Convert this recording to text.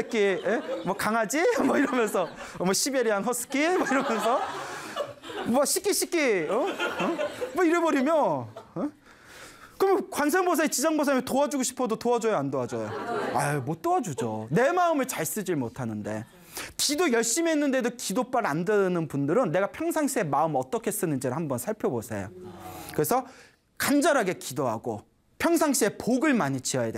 새끼, 에? 뭐 강아지, 뭐 이러면서 뭐 시베리안 허스키, 뭐 이러면서 뭐 시끼, 뭐 이래버리면, 그럼 관세음보살이 지장보살이 도와주고 싶어도 도와줘요, 안 도와줘요? 아유, 못 도와주죠. 내 마음을 잘 쓰질 못하는데. 기도 열심히 했는데도 기도빨 안 되는 분들은 내가 평상시에 마음 어떻게 쓰는지를 한번 살펴보세요. 그래서 간절하게 기도하고 평상시에 복을 많이 지어야 돼요.